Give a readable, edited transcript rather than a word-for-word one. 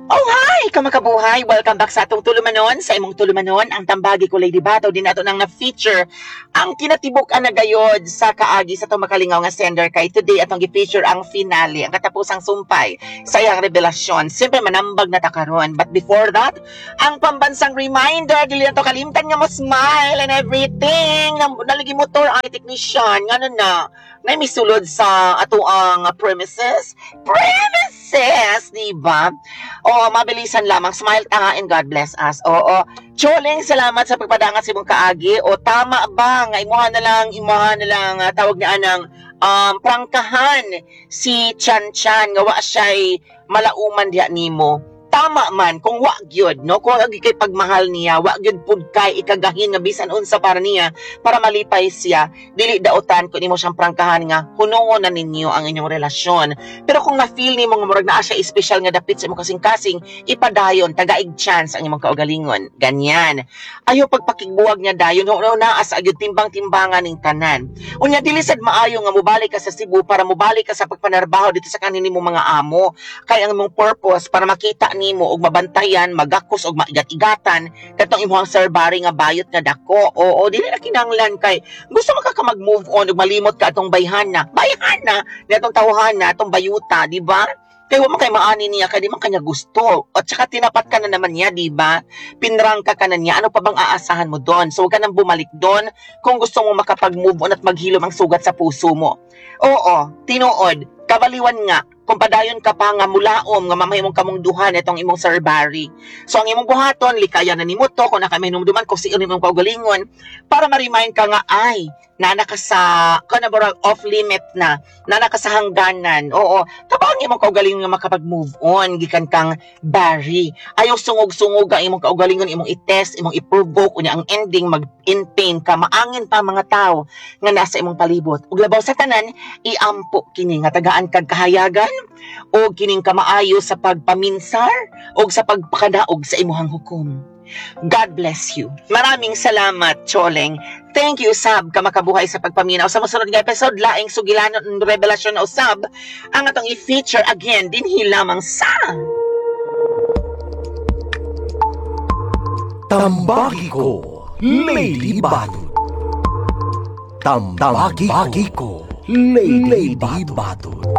Oh, hi! Kamakabuhay! Welcome back sa atong tulumanon. Sa imong tulumanon, ang tambagi ko Lady Bato. Din nato nang na-feature ang kinatibuk-an na gayod sa kaagi sa itong makalingaw nga sender kay today atong gi-feature ang finale, ang katapusang sumpay sa iyang revelasyon. Siyempre manambag na takaron. But before that, ang pambansang reminder, dili na to kalimtan nga mo smile and everything. Naligi motor ang technician. Nga na misulod sa ato ang premises. Di ba? Oo, mabilisan lamang. Smile tanga and God bless us. Oo. Choling, salamat sa pagpadangat sa imong kaagi. O tama ba nga imuha na lang tawag na anang prangkahan si Chan Chan nga wa siya'y malauman diha nimo. Tama man kung wa gyud no, kung agi kay pagmahal niya, wa gyud pud kay ikagahin nga bisan unsa para niya para malipay siya, dili daotan kun imo siyang prangkahan nga hunongon na ninyo ang inyong relasyon. Pero kung na-feel nimo nga murag naa siya special nga dapit sa imong kasing-kasing, ipadayon tagaig chance ang imong kaugalingon. Ganyan. Ayo pagpakigbuwag niya dayon na asa gyud timbang-timbangan ning tanan. Unya dili sad maayo nga mobalik ka sa Cebu para mobalik ka sa pagpanarbaho dito sa kanin nimo mga amo. Kay ang imong purpose para makita nimo og mabantayan, magakos og maigat-igatan katong imong serbary nga bayot nga dako. Oo, dili na kinahanglan kay gusto ka mag-move on ug malimot ka atong bayhana natong tawhana atong bayuta, di ba? Kaya wa man kay maani niya kay di man kanya gusto. At saka tinapat ka na naman niya, di ba? Pinrangka ka na niya. Ano pa bang aasahan mo doon? So huwag ka nang bumalik doon kung gusto mo makapag-move on at maghilom ang sugat sa puso mo. Oo, tinuod, kabaliwan nga kung padayon ka pa nga mulaom nga mamahimong kamong duhan itong imong serbary. So ang imong buhaton likaya na nimo to kung nakaminumduman kung siyon imong kaugalingon para ma-remind ka nga ay nana ka sa kanabara off limit na nana ka sa hangganan. Oo, tabang imong kaugalingon nga makapag-move on gikan kang bari. Ayaw sungog-sungog ang imong kaugalingon, imong i-test, imong i-provoke unya ang ending mag-in pain ka, maangin pa mga tao nga nasa imong palibot. Ug labaw sa tanan, iampo kini nga tagaan kag kahayagan o kining kamaayo sa pagpaminsar o sa pagpakadaog sa imuhang hukom. God bless you. Maraming salamat, Choleng. Thank you, Sab, ka makabuhay sa pagpaminaw. Sa masunod nga episode, laing sugilanon revelasyon o Sab, ang atong i-feature again, dinhi lamang sa Tambagi ko, Lady Bato. Tambagi ko, Lady Bato.